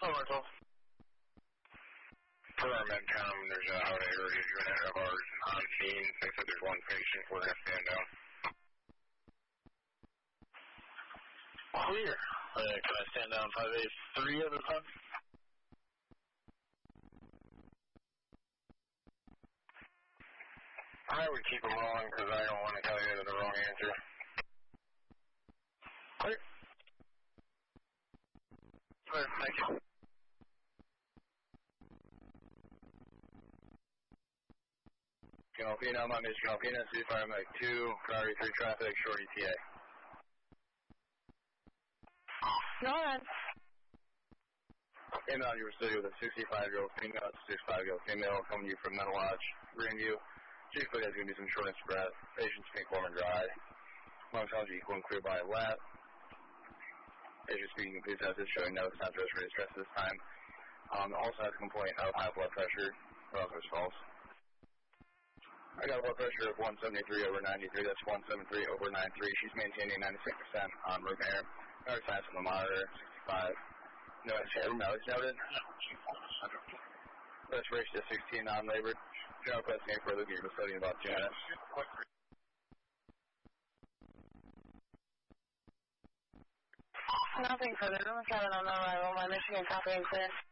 Martel. For our MedCom, there's a holiday area unit of ours on scene. They said there's one patient. We're going to stand down. Clear. Can I stand down 583 at the time? I would keep them wrong because I don't want to tell you the wrong answer. Clear. Clear, thank you. Galpino, my name is Galpino, C5 Mike 2, priority 3 traffic, short ETA. Go ahead. Inbound, you were studying with a 65-year-old female, 65-year-old female coming to you from Metal Lodge, Greenview. Chief Clear has going to be some shortness of breath. Patient's pink, warm, and dry. Lungs energy equal and clear by a lap. Patient speaking complete sentences showing no signs of respiratory distress at this time. Also has a complaint of high blood pressure. What else was false? I got a blood pressure of 173/93. That's 173/93. She's maintaining 96% on room air. No signs from the monitor. 65. No abnormalities noted. Respiration is 16 non-labored. General questioning for the group study in about 2 minutes. Nothing further. Room 7 on arrival. My Michigan copy is clear.